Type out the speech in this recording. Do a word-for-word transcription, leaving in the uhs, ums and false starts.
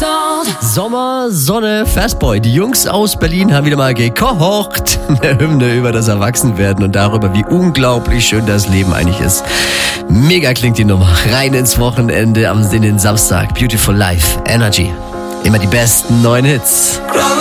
Sommer, Sonne, Fastboy. Die Jungs aus Berlin haben wieder mal gekocht. Eine Hymne über das Erwachsenwerden und darüber, wie unglaublich schön das Leben eigentlich ist. Mega klingt die Nummer. Rein ins Wochenende am in den Samstag. Beautiful Life, Energy. Immer die besten neuen Hits.